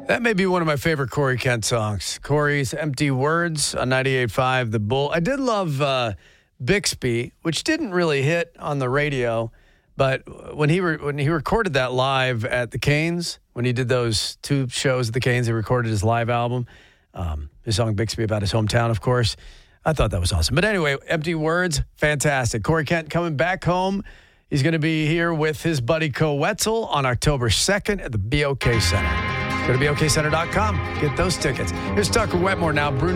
That may be one of my favorite Corey Kent songs. Corey's Empty Words on 98.5 The Bull. I did love Bixby, which didn't really hit on the radio, but when he recorded that live at the Canes, when he did those two shows at the Canes, he recorded his live album, his song Bixby about his hometown, of course. I thought that was awesome. But anyway, Empty Words, fantastic. Corey Kent coming back home. He's going to be here with his buddy Co Wetzel on October 2nd at the BOK Center. Go to BOKCenter.com. Get those tickets. Here's Tucker Wetmore now. Brew